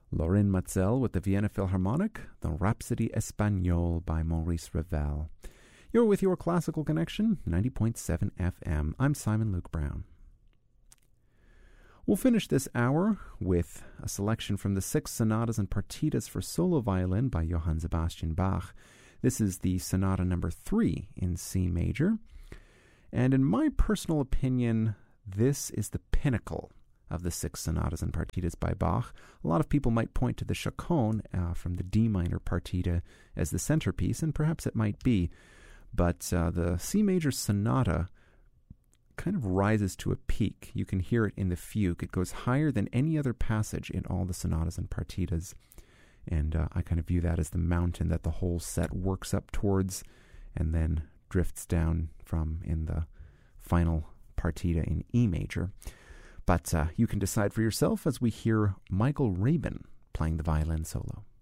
Lorin Maazel with the Vienna Philharmonic, the Rhapsody Espagnole by Maurice Ravel. You're with your Classical Connection, 90.7 FM. I'm Simon Luke Brown. We'll finish this hour with a selection from the 6 sonatas and partitas for solo violin by Johann Sebastian Bach. This is the sonata number 3 in C major. And in my personal opinion, this is the pinnacle of the 6 sonatas and partitas by Bach. A lot of people might point to the Chaconne from the D minor partita as the centerpiece, and perhaps it might be. But the C major sonata kind of rises to a peak. You can hear it in the fugue. It goes higher than any other passage in all the sonatas and partitas. And I kind of view that as the mountain that the whole set works up towards and then drifts down from in the final partita in E major. But you can decide for yourself as we hear Michael Rabin playing the violin solo.